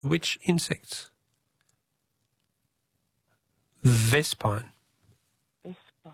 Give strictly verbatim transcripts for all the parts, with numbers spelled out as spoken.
which insects? Vespine. Vespine.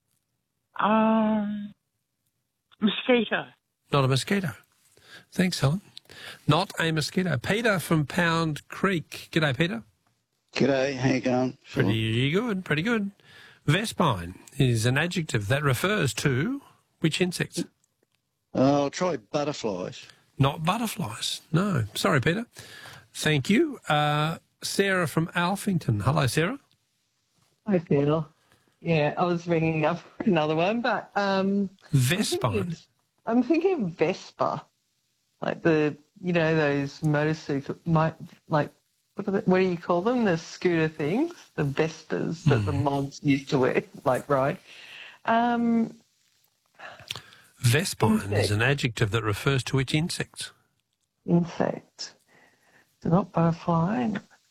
Um, mosquito. Not a mosquito. Thanks, Helen. Not a mosquito. Peter from Pound Creek. G'day, Peter. G'day, how you going? Pretty good, pretty good. Vespine is an adjective that refers to which insects? Uh, I'll try butterflies. Not butterflies. No. Sorry, Peter. Thank you. Uh, Sarah from Alphington. Hello, Sarah. Hi, Peter. Yeah, I was ringing up for another one, but... Um, Vespine. I'm thinking of Vespa. Like the, you know, those motorcycle... My, like, what, are they, what do you call them? The scooter things? The Vespas that mm. the mods used to wear, like, right? Um... Vespine insect. is an adjective that refers to which insect? Insect. It's not butterfly.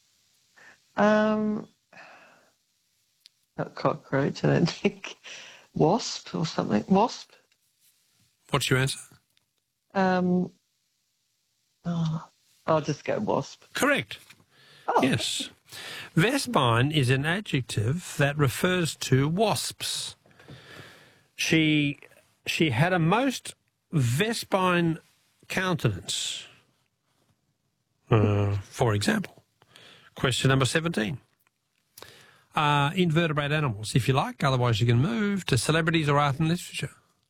Um, not cockroach, I don't think. Wasp or something. Wasp? What's your answer? Um, oh, I'll just go wasp. Correct. Oh. Yes. Vespine is an adjective that refers to wasps. She... She had a most Vespine countenance. Uh, for example, question number seventeen. Uh, invertebrate animals, if you like. Otherwise, you can move to celebrities or art and literature.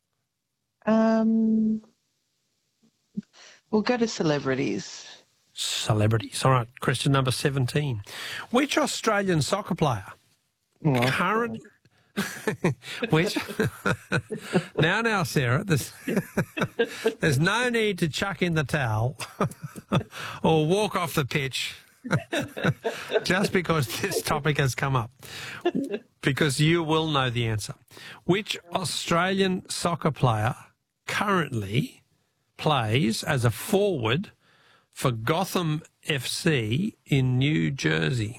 Um, we'll go to celebrities. Celebrities. All right. Question number seventeen. Which Australian soccer player Oh, currently... Which now, now, Sarah, there's, there's no need to chuck in the towel or walk off the pitch just because this topic has come up, because you will know the answer. Which Australian soccer player currently plays as a forward for Gotham F C in New Jersey?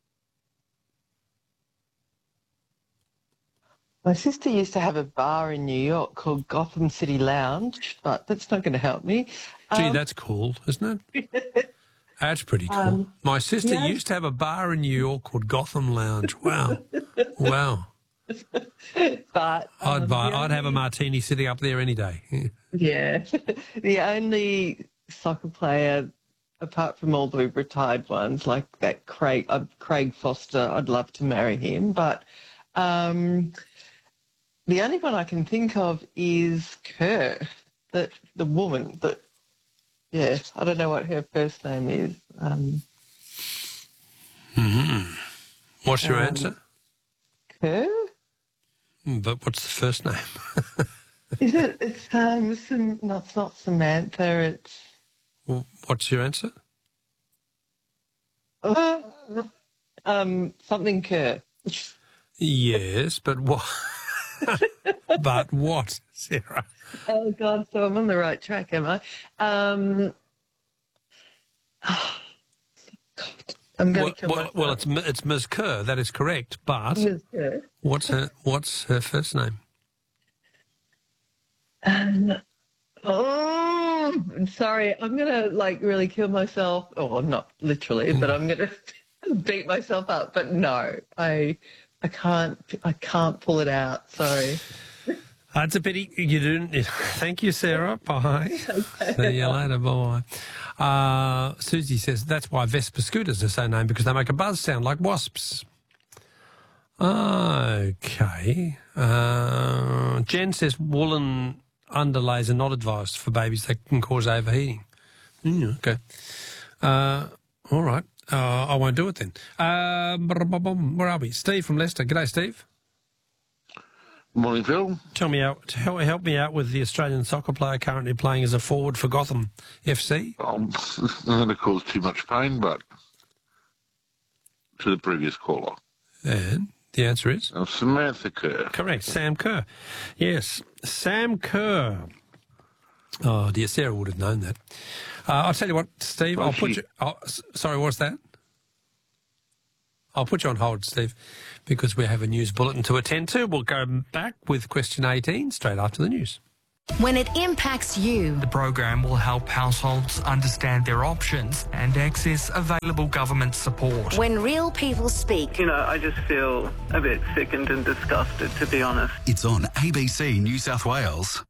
My sister used to have a bar in New York called Gotham City Lounge, but that's not going to help me. Gee, Um, that's cool, isn't it? That's pretty cool. Um, My sister yeah. used to have a bar in New York called Gotham Lounge. Wow. Wow. but I'd um, buy, the I'd have a only- martini sitting up there any day. Yeah. Yeah. The only soccer player, apart from all the retired ones, like that Craig, uh, Craig Foster, I'd love to marry him, but... Um, the only one I can think of is Kerr, that the woman that, yeah, I don't know what her first name is. Um, Mm-hmm. What's your Um, answer? Kerr? But what's the first name? Is it? It's um, Sam, no, it's not Samantha. It's Well, what's your answer? uh, um something Kerr. Yes, but what? But what, Sarah? Oh God! So I'm on the right track, am I? Um, God, I'm going Well, to kill well, myself. well, it's M- it's Miz Kerr. That is correct. But Miz Kerr. what's her what's her first name? Um, oh, I'm sorry. I'm gonna like really kill myself. Oh, not literally, but I'm gonna beat myself up. But no, I, I can't. I can't pull it out. Sorry. That's a pity. You didn't. Thank you, Sarah. Bye. See you later. Bye. Uh, Susie says that's why Vespa scooters are so named, because they make a buzz sound like wasps. Okay. Uh, Jen says woolen underlays are not advised for babies. They can cause overheating. Mm, okay. Uh, all right. Uh, I won't do it then. Uh, where are we? Steve from Leicester. G'day, Steve. Morning, Phil. Tell me out. Help, help me out with the Australian soccer player currently playing as a forward for Gotham F C. I'm not going to cause too much pain, but to the previous caller. And the answer is Uh, Samantha Kerr. correct. Sam Kerr. Yes, Sam Kerr. Oh dear, Sarah would have known that. Uh, I'll tell you what, Steve. Well, I'll put she- you. Oh, s- sorry, what's that? I'll put you on hold, Steve, because we have a news bulletin to attend to. We'll go back with question eighteen straight after the news. When it impacts you. The program will help households understand their options and access available government support. When real people speak. You know, I just feel a bit sickened and disgusted, to be honest. It's on A B C New South Wales.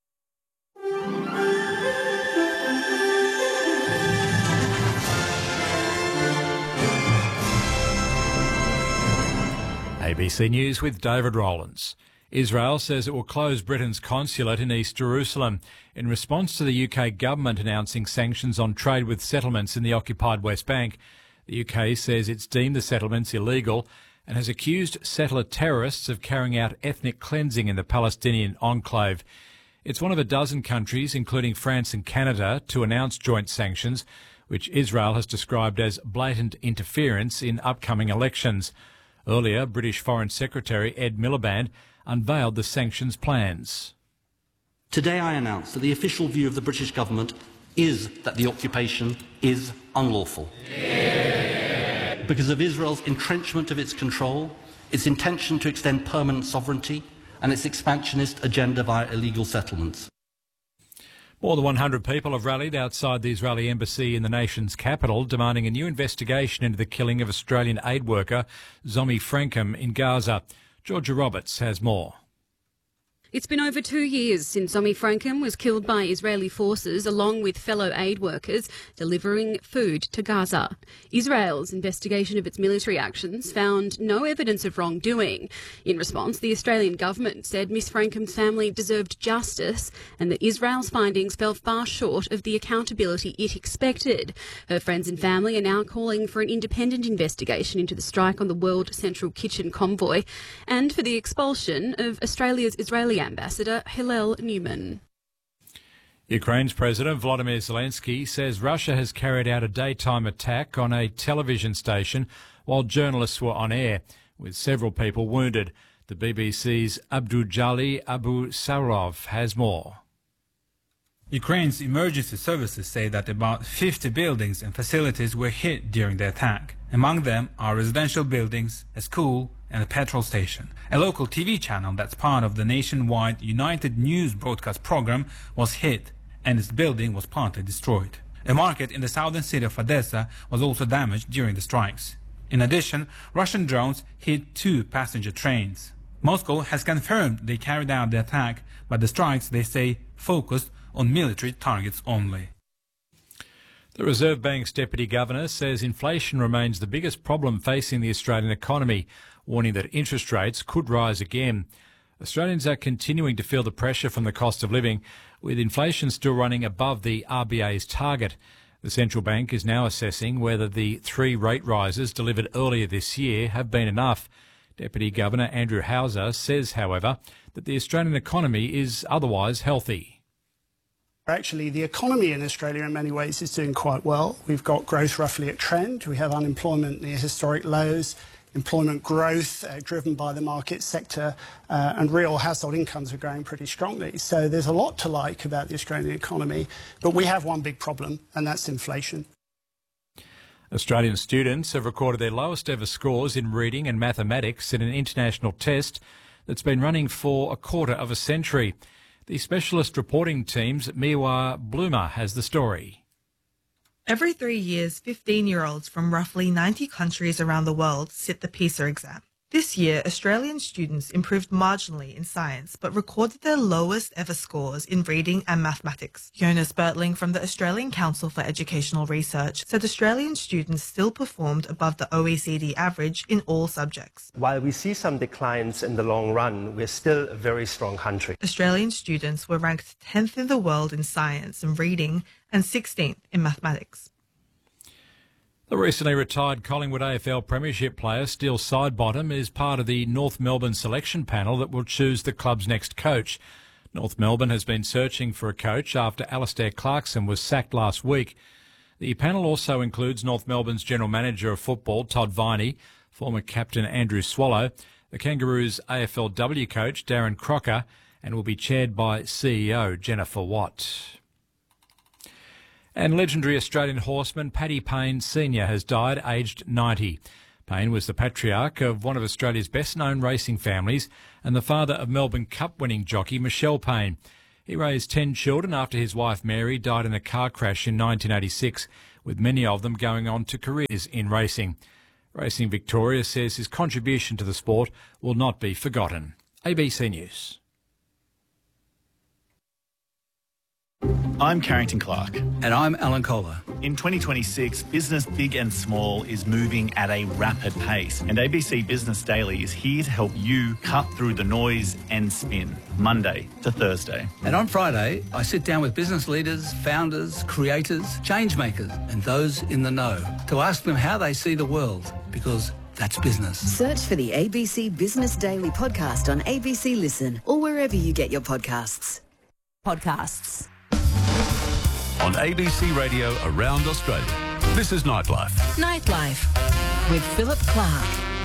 A B C News with David Rowlands. Israel says it will close Britain's consulate in East Jerusalem in response to the U K government announcing sanctions on trade with settlements in the occupied West Bank. The U K says it's deemed the settlements illegal and has accused settler terrorists of carrying out ethnic cleansing in the Palestinian enclave. It's one of a dozen countries, including France and Canada, to announce joint sanctions, which Israel has described as blatant interference in upcoming elections. Earlier, British Foreign Secretary Ed Miliband unveiled the sanctions plans. Today I announce that the official view of the British government is that the occupation is unlawful. Yeah. Because of Israel's entrenchment of its control, its intention to extend permanent sovereignty, and its expansionist agenda via illegal settlements. More than one hundred people have rallied outside the Israeli embassy in the nation's capital, demanding a new investigation into the killing of Australian aid worker Zomi Frankham in Gaza. Georgia Roberts has more. It's been over two years since Zomi Frankham was killed by Israeli forces along with fellow aid workers delivering food to Gaza. Israel's investigation of its military actions found no evidence of wrongdoing. In response, the Australian government said Miss Frankham's family deserved justice and that Israel's findings fell far short of the accountability it expected. Her friends and family are now calling for an independent investigation into the strike on the World Central Kitchen convoy and for the expulsion of Australia's Israeli Ambassador Hillel Newman. Ukraine's President Volodymyr Zelensky says Russia has carried out a daytime attack on a television station while journalists were on air, with several people wounded. The B B C's Abdujali Abu Sarov has more. Ukraine's emergency services say that about fifty buildings and facilities were hit during the attack. Among them are residential buildings, a school, and a petrol station. A local T V channel that's part of the nationwide United News broadcast program was hit, and its building was partly destroyed. A market in the southern city of Odessa was also damaged during the strikes. In addition, Russian drones hit two passenger trains. Moscow has confirmed they carried out the attack, but the strikes, they say, focused on military targets only. The Reserve Bank's Deputy Governor says inflation remains the biggest problem facing the Australian economy, warning that interest rates could rise again. Australians are continuing to feel the pressure from the cost of living, with inflation still running above the R B A's target. The central bank is now assessing whether the three rate rises delivered earlier this year have been enough. Deputy Governor Andrew Hauser says, however, that the Australian economy is otherwise healthy. Actually, the economy in Australia in many ways is doing quite well. We've got growth roughly at trend. We have unemployment near historic lows, employment growth uh, driven by the market sector, uh, and real household incomes are growing pretty strongly. So there's a lot to like about the Australian economy, but we have one big problem, and that's inflation. Australian students have recorded their lowest ever scores in reading and mathematics in an international test that's been running for a quarter of a century. The specialist reporting team's Miwa Bloomer has the story. Every three years, fifteen-year-olds from roughly ninety countries around the world sit the PISA exam. This year, Australian students improved marginally in science, but recorded their lowest ever scores in reading and mathematics. Jonas Bertling from the Australian Council for Educational Research said Australian students still performed above the O E C D average in all subjects. While we see some declines in the long run, we're still a very strong country. Australian students were ranked tenth in the world in science and reading and sixteenth in mathematics. The recently retired Collingwood A F L Premiership player Steele Sidebottom is part of the North Melbourne selection panel that will choose the club's next coach. North Melbourne has been searching for a coach after Alastair Clarkson was sacked last week. The panel also includes North Melbourne's General Manager of Football, Todd Viney, former captain Andrew Swallow, the Kangaroos A F L W coach Darren Crocker, and will be chaired by C E O Jennifer Watt. And legendary Australian horseman Paddy Payne Senior has died aged ninety. Payne was the patriarch of one of Australia's best-known racing families and the father of Melbourne Cup winning jockey Michelle Payne. He raised ten children after his wife Mary died in a car crash in nineteen eighty-six, with many of them going on to careers in racing. Racing Victoria says his contribution to the sport will not be forgotten. A B C News. I'm Carrington Clark. And I'm Alan Kohler. In twenty twenty-six, business big and small is moving at a rapid pace, and A B C Business Daily is here to help you cut through the noise and spin, Monday to Thursday. And on Friday, I sit down with business leaders, founders, creators, change makers, and those in the know to ask them how they see the world, because that's business. Search for the A B C Business Daily podcast on A B C Listen or wherever you get your podcasts. Podcasts. On A B C Radio around Australia, this is Nightlife. Nightlife with Philip Clark.